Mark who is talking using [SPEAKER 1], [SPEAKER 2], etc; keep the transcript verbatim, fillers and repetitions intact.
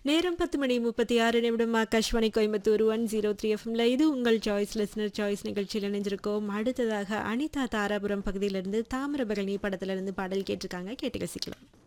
[SPEAKER 1] நேரம் பத்து மணி முப்பத்தி ஆறு நிமிடம் Akashvani Coimbatore one zero three எஃப்எம்ல இது உங்கள் சாய்ஸ் லிஸ்னர் சாய்ஸ் நிகழ்ச்சியில் இணைஞ்சிருக்கோம். அடுத்ததாக அனிதா தாராபுரம் பகுதியிலிருந்து தாமிரபரணி படத்திலிருந்து பாடல் கேட்டிருக்காங்க, கேட்டு ரசிக்கலாம்.